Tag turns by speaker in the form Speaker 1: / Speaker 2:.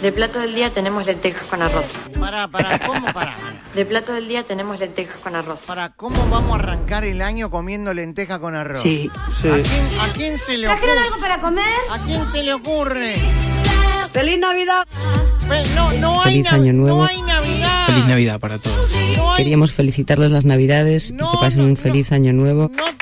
Speaker 1: De plato del día tenemos lentejas con arroz.
Speaker 2: ¿Cómo?
Speaker 1: De plato del día tenemos lentejas con arroz.
Speaker 2: ¿Cómo vamos a arrancar el año comiendo lenteja con arroz?
Speaker 1: Sí.
Speaker 2: ¿A quién se le ocurre?
Speaker 3: ¿Trajeron algo para comer?
Speaker 2: ¿A quién se le ocurre?
Speaker 3: ¡Feliz Navidad!
Speaker 2: No hay
Speaker 4: Feliz Año Nuevo.
Speaker 2: No hay Navidad.
Speaker 4: Feliz Navidad para todos.
Speaker 2: No hay-
Speaker 4: Queríamos felicitarles las Navidades y que pasen un feliz Año Nuevo.
Speaker 2: No